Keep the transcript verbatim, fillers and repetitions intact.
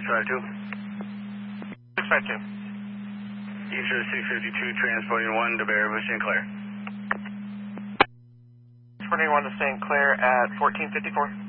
five two. six five two. Easter six fifty-two, transporting one to Baraboo, Saint Clair. Transporting one to Saint Clair at fourteen fifty-four.